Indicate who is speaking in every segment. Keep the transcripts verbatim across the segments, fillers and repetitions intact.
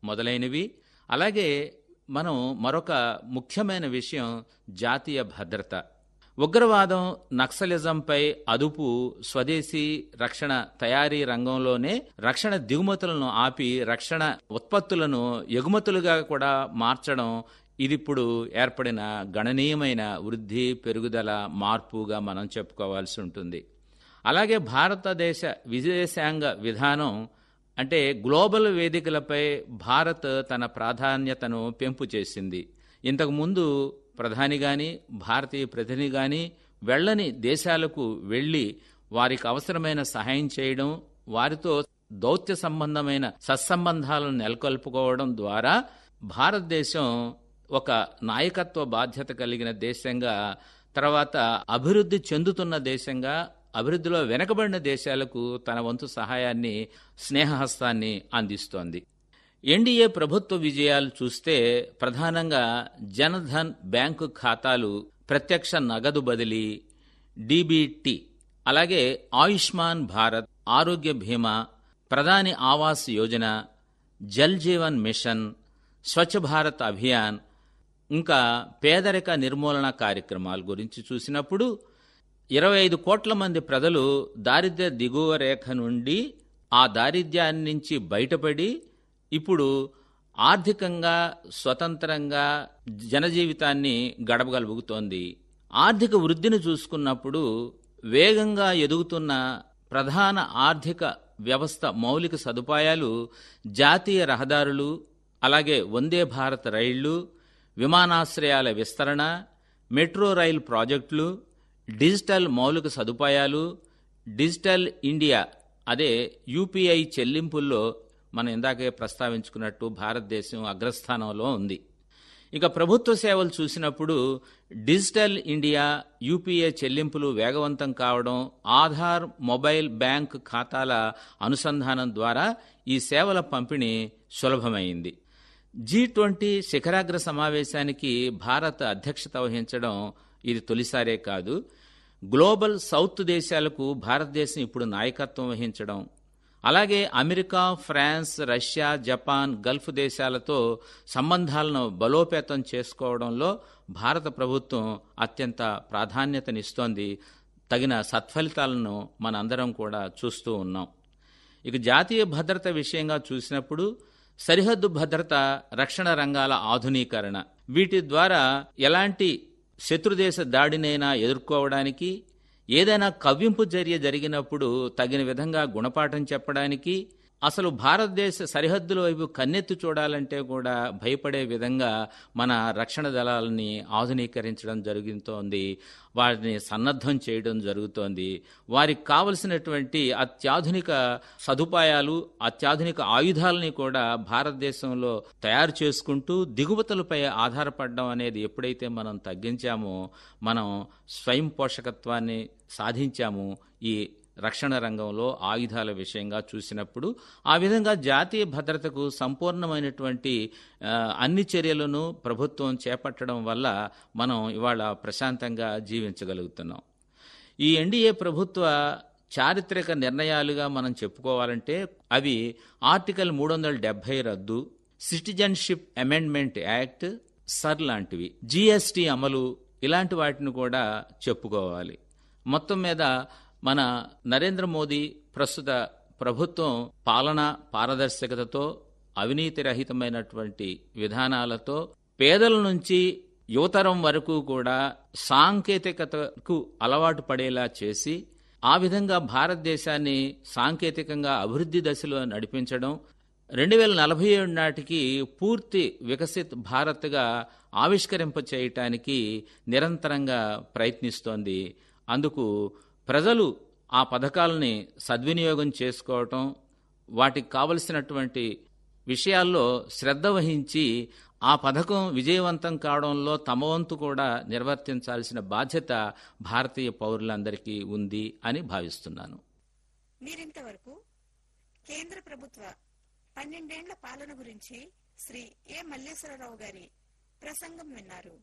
Speaker 1: మొదలైనవి. అలాగే మనం మరొక ముఖ్యమైన విషయం జాతీయ భద్రత. ఉగ్రవాదం, నక్సలిజంపై అదుపు, స్వదేశీ రక్షణ తయారీ రంగంలోనే రక్షణ దిగుమతులను ఆపి రక్షణ ఉత్పత్తులను ఎగుమతులుగా కూడా మార్చడం ఇదిప్పుడు ఏర్పడిన గణనీయమైన వృద్ధి, పెరుగుదల, మార్పుగా మనం చెప్పుకోవాల్సి ఉంటుంది. అలాగే భారతదేశ విదేశాంగ విధానం అంటే గ్లోబల్ వేదికలపై భారత్ తన ప్రాధాన్యతను పెంపు చేసింది. ఇంతకుముందు ప్రధాని కానీ భారతీయ ప్రతినిధి కానీ వెళ్ళని దేశాలకు వెళ్ళి వారికి అవసరమైన సహాయం చేయడం, వారితో దౌత్య సంబంధమైన సత్సంబంధాలను నెలకొల్పుకోవడం ద్వారా భారతదేశం ఒక నాయకత్వ బాధ్యత కలిగిన దేశంగా, తర్వాత అభివృద్ధి చెందుతున్న దేశంగా, అభివృద్ధిలో వెనకబడిన దేశాలకు తన వంతు సహాయాన్ని, స్నేహహస్తాన్ని అందిస్తోంది. ఎన్డీఏ ప్రభుత్వ విజయాలు చూస్తే ప్రధానంగా జనధన్ బ్యాంకు ఖాతాలు, ప్రత్యక్ష నగదు బదిలీ, డీబీటీ, అలాగే ఆయుష్మాన్ భారత్, ఆరోగ్య బీమా, ప్రధాని ఆవాస్ యోజన, జల్ జీవన్ మిషన్, స్వచ్ఛ భారత్ అభియాన్, ఇంకా పేదరిక నిర్మూలన కార్యక్రమాల గురించి చూసినప్పుడు ఇరవై ఐదు కోట్ల మంది ప్రజలు దారిద్ర్య దిగువ రేఖ నుండి ఆ దారిద్ర్యాన్ని నుంచి బయటపడి ఇప్పుడు ఆర్థికంగా స్వతంత్రంగా జనజీవితాన్ని గడపగలుగుతోంది. ఆర్థిక వృద్ధిని చూసుకున్నప్పుడు వేగంగా ఎదుగుతున్న ప్రధాన ఆర్థిక వ్యవస్థ మౌలిక సదుపాయాలు జాతీయ రహదారులు, అలాగే వందే భారత్ రైళ్లు, విమానాశ్రయాల విస్తరణ, మెట్రో రైల్ ప్రాజెక్టులు, డిజిటల్ మౌలిక సదుపాయాలు, డిజిటల్ ఇండియా అదే యూపీఐ చెల్లింపుల్లో మనం ఇందాకే ప్రస్తావించుకున్నట్టు భారతదేశం అగ్రస్థానంలో ఉంది. ఇక ప్రభుత్వ సేవలు చూసినప్పుడు డిజిటల్ ఇండియా, యూపీఐ చెల్లింపులు వేగవంతం కావడం, ఆధార్ మొబైల్ బ్యాంక్ ఖాతాల అనుసంధానం ద్వారా ఈ సేవల పంపిణీ సులభమైంది. జీ ట్వంటీ శిఖరాగ్ర సమావేశానికి భారత్ అధ్యక్షత వహించడం ఇది తొలిసారే కాదు. గ్లోబల్ సౌత్ దేశాలకు భారతదేశం ఇప్పుడు నాయకత్వం వహించడం, అలాగే America, France, Russia, Japan, Gulf దేశాలతో సంబంధాలను బలోపేతం చేసుకోవడంలో భారత ప్రభుత్వం అత్యంత ప్రాధాన్యతనిస్తోంది. తగిన సత్ఫలితాలను మనందరం కూడా చూస్తూ ఉన్నాం. ఇక జాతీయ భద్రత విషయంగా చూసినప్పుడు సరిహద్దు భద్రత, రక్షణ రంగాల ఆధునీకరణ, వీటి ద్వారా ఎలాంటి శత్రుదేశ దాడినైనా ఎదుర్కోవడానికి, ఏదైనా కవ్వింపు చర్య జరిగినప్పుడు తగిన విధంగా గుణపాఠం చెప్పడానికి, అసలు భారతదేశ సరిహద్దుల వైపు కన్నెత్తి చూడాలంటే కూడా భయపడే విధంగా మన రక్షణ దళాలని ఆధునీకరించడం జరుగుతోంది, వారిని సన్నద్ధం చేయడం జరుగుతోంది. వారికి కావలసినటువంటి అత్యాధునిక సదుపాయాలు, అత్యాధునిక ఆయుధాలని కూడా భారతదేశంలో తయారు చేసుకుంటూ దిగుమతులపై ఆధారపడడం అనేది ఎప్పుడైతే మనం తగ్గించామో, మనం స్వయం పోషకత్వాన్ని సాధించాము ఈ రక్షణ రంగంలో ఆయుధాల విషయంగా చూసినప్పుడు. ఆ విధంగా జాతీయ భద్రతకు సంపూర్ణమైనటువంటి అన్ని చర్యలను ప్రభుత్వం చేపట్టడం వల్ల మనం ఇవాళ ప్రశాంతంగా జీవించగలుగుతున్నాం. ఈ ఎన్డీఏ ప్రభుత్వ చారిత్రక నిర్ణయాలుగా మనం చెప్పుకోవాలంటే అవి ఆర్టికల్ మూడు వందల డెబ్బై రద్దు, సిటిజన్షిప్ అమెండ్మెంట్ యాక్ట్, సర్ లాంటివి, జీఎస్టీ అమలు, ఇలాంటి వాటిని కూడా చెప్పుకోవాలి. మొత్తం మీద మన నరేంద్ర మోదీ ప్రస్తుత ప్రభుత్వం పాలన పారదర్శకతతో, అవినీతి రహితమైనటువంటి విధానాలతో పేదల నుంచి యువతరం వరకు కూడా సాంకేతికతకు అలవాటు పడేలా చేసి ఆ విధంగా భారతదేశాన్ని సాంకేతికంగా అభివృద్ధి దశలో నడిపించడం, రెండు వేల నలభై ఏడు నాటికి పూర్తి వికసిత్ భారత్గా ఆవిష్కరింప చేయటానికి నిరంతరంగా ప్రయత్నిస్తోంది. అందుకు ప్రజలు ఆ పథకాలని సద్వినియోగం చేసుకోవటం, వాటికి కావలసినటువంటి విషయాల్లో శ్రద్ధ వహించి ఆ పథకం విజయవంతం కావడంలో తమ వంతు కూడా నిర్వర్తించాల్సిన బాధ్యత భారతీయ పౌరులందరికీ ఉంది అని భావిస్తున్నాను.
Speaker 2: మీరింతవరకు కేంద్ర ప్రభుత్వ పన్నెండేండ్ల పాలన గురించి శ్రీ ఏ మల్లేశ్వరరావు గారి ప్రసంగం విన్నారు.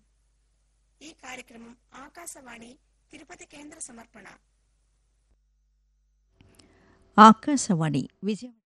Speaker 2: ఈ కార్యక్రమం ఆకాశవాణి తిరుపతి కేంద్ర సమర్పణ.
Speaker 3: ఆకాశవాణి విజయవాడ.